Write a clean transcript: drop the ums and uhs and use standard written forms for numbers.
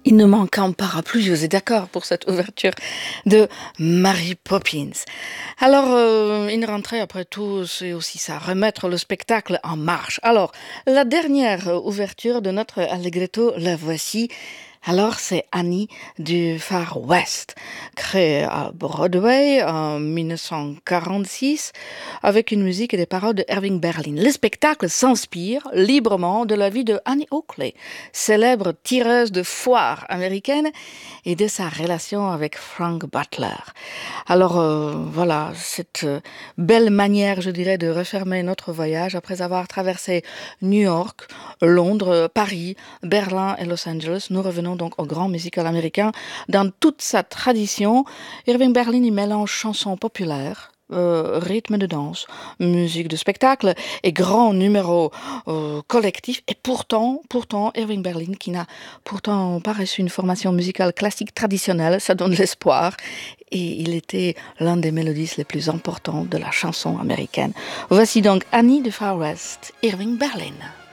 Il ne manque qu'un parapluie, je vous êtes d'accord pour cette ouverture de Mary Poppins. Alors, une rentrée, après tout, c'est aussi ça, remettre le spectacle en marche. Alors, la dernière ouverture de notre Allegretto, la voici. Alors, c'est Annie du Far West, créée à Broadway en 1946, avec une musique et des paroles de Irving Berlin. Le spectacle s'inspire librement de la vie de Annie Oakley, célèbre tireuse de foire américaine, et de sa relation avec Frank Butler. Alors voilà, cette belle manière, je dirais, de refermer notre voyage après avoir traversé New York, Londres, Paris, Berlin et Los Angeles. Nous revenons donc au grand musical américain dans toute sa tradition. Irving Berlin y mélange chansons populaires, rythme de danse, musique de spectacle et grands numéros collectifs. Et pourtant, Irving Berlin, qui n'a pourtant pas reçu une formation musicale classique traditionnelle, ça donne l'espoir. Et il était l'un des mélodistes les plus importants de la chanson américaine. Voici donc Annie de Far West, Irving Berlin.